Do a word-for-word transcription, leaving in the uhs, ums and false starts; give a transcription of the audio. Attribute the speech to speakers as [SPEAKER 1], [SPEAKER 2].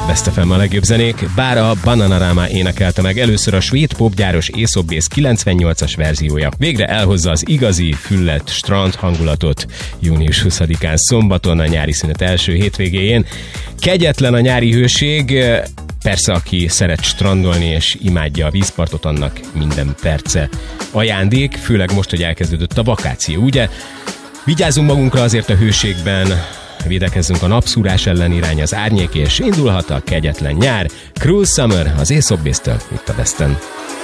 [SPEAKER 1] Best ef em a legjobb zenék, bár a Bananarama énekelte meg először a svéd popgyáros Aesop Base kilencvennyolcas verziója. Végre elhozza az igazi, füllett strand hangulatot június huszadikán szombaton a nyári szünet első hétvégéjén. Kegyetlen a nyári hőség, persze aki szeret strandolni és imádja a vízpartot, annak minden perce ajándék, főleg most, hogy elkezdődött a vakáció, ugye? Vigyázzunk magunkra azért a hőségben, védekezzünk a napszúrás ellen, irány az árnyék, és indulhat a kegyetlen nyár. Cruel Summer az Aesop Base-től itt a Besten.